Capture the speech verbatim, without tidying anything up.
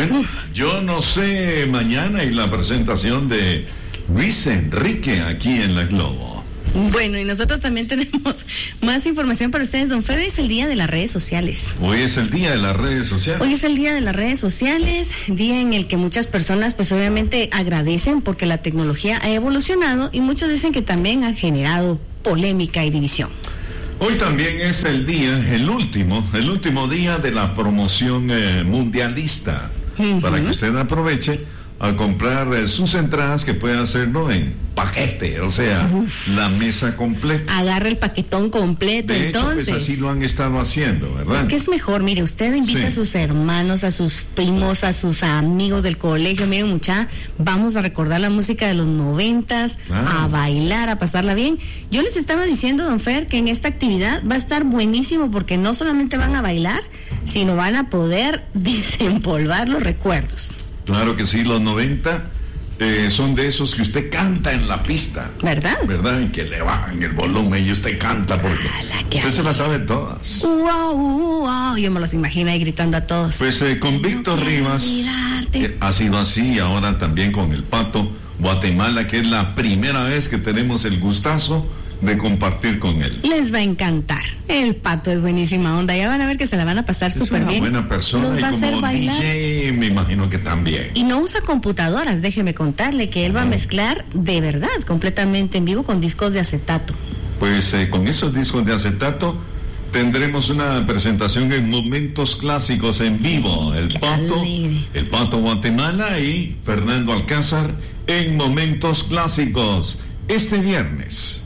Bueno, yo no sé, mañana y la presentación de Luis Enrique aquí en La Globo. Bueno, y nosotros también tenemos más información para ustedes. Don Fer, hoy es el día de las redes sociales. Hoy es el día de las redes sociales. Hoy es el día de las redes sociales, día en el que muchas personas pues obviamente agradecen porque la tecnología ha evolucionado y muchos dicen que también ha generado polémica y división. Hoy también es el día, el último, el último día de la promoción eh, mundialista, uh-huh. para que usted aproveche a comprar eh, sus entradas, que puede hacerlo en paquete, o sea, Uf. la mesa completa. Agarra el paquetón completo, de hecho, entonces. Pues así lo han estado haciendo, ¿verdad? Es que es mejor, mire, usted invita sí. a sus hermanos, a sus primos, a sus amigos del colegio, miren mucha, vamos a recordar la música de los noventas, claro. a bailar, a pasarla bien. Yo les estaba diciendo, don Fer, que en esta actividad va a estar buenísimo porque no solamente van a bailar, sino van a poder desempolvar los recuerdos. Claro que sí, los noventa eh, son de esos que usted canta en la pista. ¿Verdad? ¿Verdad? En que le bajan el volumen y usted canta porque usted hay. se las sabe todas. Wow, wow, yo me las imagino ahí gritando a todos. Pues eh, con Tengo Víctor Rivas eh, ha sido así, y ahora también con el Pato Guatemala, que es la primera vez que tenemos el gustazo de compartir con él. Les va a encantar. El Pato es buenísima onda. Ya van a ver que se la van a pasar súper bien. Es una buena persona. Nos y va como a hacer bailar. D J me imagino que también. Y no usa computadoras, déjeme contarle que él va a mezclar de verdad, completamente en vivo con discos de acetato. Pues eh, con esos discos de acetato tendremos una presentación en Momentos Clásicos en vivo. El Qué Pato, alegre. el Pato Guatemala y Fernando Alcázar en Momentos Clásicos este viernes.